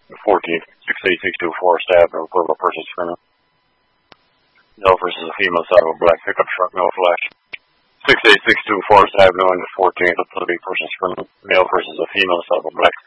The 14th, 68624 Forest Avenue, Pueblo versus criminal. Male versus a female side of a black pickup truck, no flash. 68624 Forest Avenue and the 14th, Pueblo versus criminal. Male versus a female side of a black